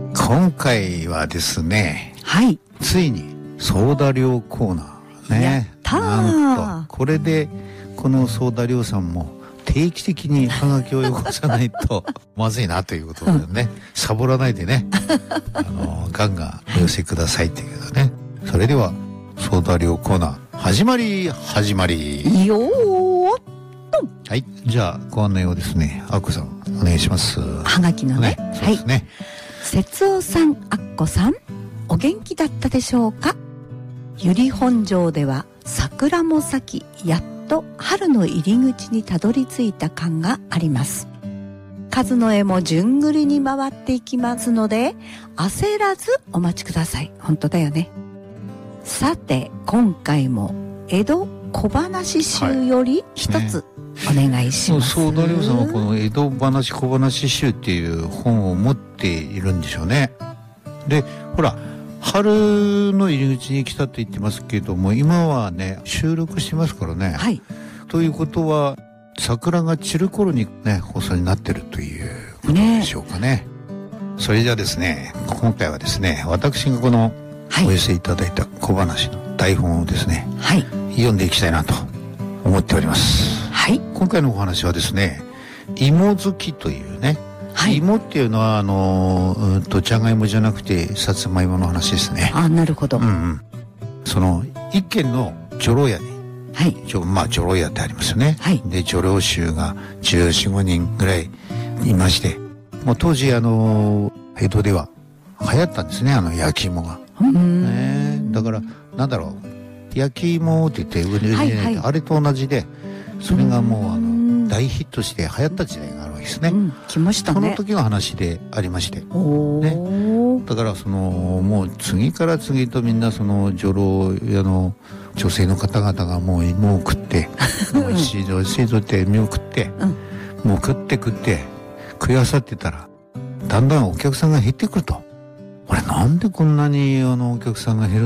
今回はですね、 はい。 ついにソーダ漁コーナーね。 やったー。 なんとこれでこのソーダ漁さんも定期的にハガキをよこさないとまずいなということでね、サボらないでね、ガンガンお寄せくださいっていうことね。それではソーダ漁コーナー始まりよーっと。 はい、じゃあご案内をですね、あっこさんお願いします。 はがきのね。 そうですね。はい。 節夫さん、あっこさん、お元気だったでしょうか。由利本荘では桜も咲き、やっと春の入り口にたどり着いた感があります。数の絵も順繰りに回っていきますので、焦らずお待ちください。本当だよね。さて、今回も江戸小話集より一つお願いします。 ソーダ漁さんはこの江戸話小話集っていう本を持っているんでしょうね。で、ほら、春の入り口に来たって言ってますけども、今はね、収録してますからね。 はい。 ということは、桜が散る頃にね、放送になってるということでしょうかね。それじゃあですね、今回はですね、私がこのお寄せいただいた小話の台本をですね、はい、読んでいきたいなと思っております。はい。今回のお話はですね、芋好きというね、はい、芋っていうのはじゃがいもじゃなくてさつまいもの話ですね。 あ、なるほど。 うんうん。その一軒の女郎屋に、 はい。 まあ女郎屋ってありますよね。はい。で女郎衆が14、15人ぐらいいまして、もう当時江戸では流行ったんですね、焼き芋が。だからなんだろう、焼き芋って言って売れる、はいはい、あれと同じで、それがもう大ヒットして流行った時代があるわけですね。 来ましたね。 その時の話でありまして、ね、だからもう次から次とみんなその女郎屋の女性の方々がもう芋を食っておいしいぞおいしいぞって芋を食って、もう食って食いあさってたらだんだんお客さんが減ってくると。あれなんでこんなにお客さんが減る